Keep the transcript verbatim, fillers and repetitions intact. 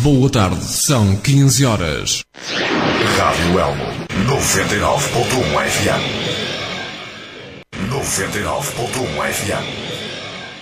Boa tarde, são quinze horas. Rádio Elmo, noventa e nove ponto um F M. noventa e nove ponto um F M.